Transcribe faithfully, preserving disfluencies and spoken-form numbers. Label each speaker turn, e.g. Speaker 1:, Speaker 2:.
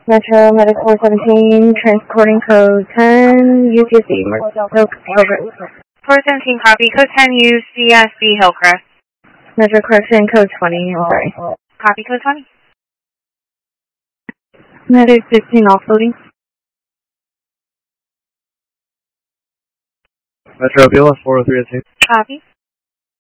Speaker 1: Metro Medic four seventeen, transporting code ten, U C S B, Hillcrest.
Speaker 2: four seventeen, copy. Code ten, U C S B, Hillcrest.
Speaker 1: Metro correction, code twenty, sorry.
Speaker 2: Copy, code twenty.
Speaker 1: Medic sixteen, offloading.
Speaker 3: Metro B L S four oh three.
Speaker 2: Copy.